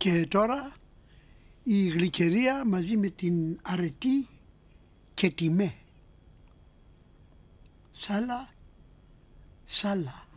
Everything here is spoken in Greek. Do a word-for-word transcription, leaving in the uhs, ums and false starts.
Και τώρα η γλυκερία μαζί με την αρετή και τη με. Σάλα, σάλα.